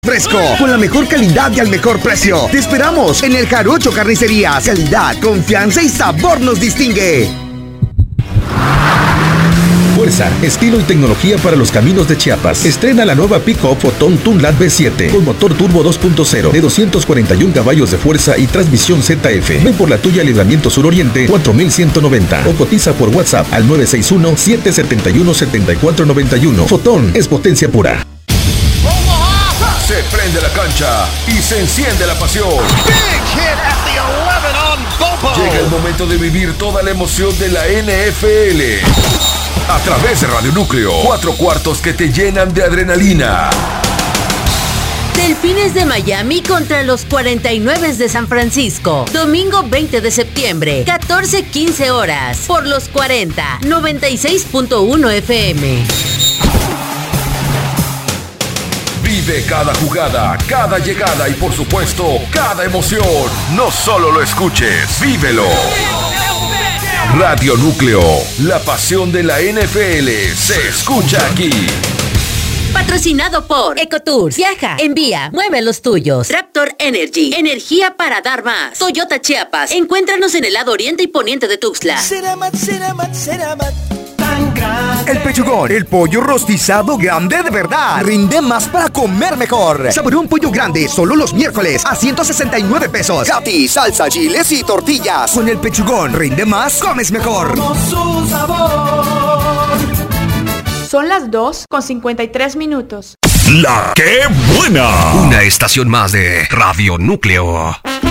Fresco, con la mejor calidad y al mejor precio. Te esperamos en el Jarocho Carnicerías. Calidad, confianza y sabor nos distingue. Fuerza, estilo y tecnología para los caminos de Chiapas. Estrena la nueva pick-up Fotón Tunlad B7 con motor turbo 2.0 de 241 caballos de fuerza y transmisión ZF. Ven por la tuya, Libramiento Suroriente 4190 o cotiza por WhatsApp al 961-771-7491. Fotón es potencia pura. Se prende la cancha y se enciende la pasión. Llega el momento de vivir toda la emoción de la NFL a través de Radio Núcleo. 4 cuartos que te llenan de adrenalina. Delfines de Miami contra los 49 de San Francisco. Domingo 20 de septiembre, 14:15 horas. Por los 40, 96.1 FM. Vive cada jugada, cada llegada y por supuesto, cada emoción. No solo lo escuches, vívelo. Radio Núcleo, la pasión de la NFL se escucha aquí. Patrocinado por Ecotours. Viaja, envía, mueve los tuyos. Raptor Energy, energía para dar más. Toyota Chiapas, encuéntranos en el lado oriente y poniente de Tuxtla. El Pechugón, el pollo rostizado grande de verdad. Rinde más para comer mejor. Saborea un pollo grande solo los miércoles a 169 pesos. Katy, salsa, chiles y tortillas. Con el Pechugón, rinde más, comes mejor. Son las 2:53. ¡La qué buena! Una estación más de Radio Núcleo.